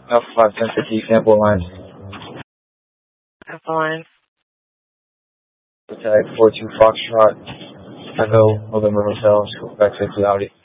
Alpha 5, 1050, sample line. Alpha line. Tag 42 Foxtrot, Echo, November Hotel, back 50 Audi.